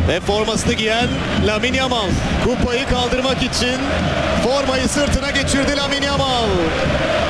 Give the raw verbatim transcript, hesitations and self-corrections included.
Ve formasını giyen Lamine Yamal. Kupayı kaldırmak için formayı sırtına geçirdi Lamine Yamal.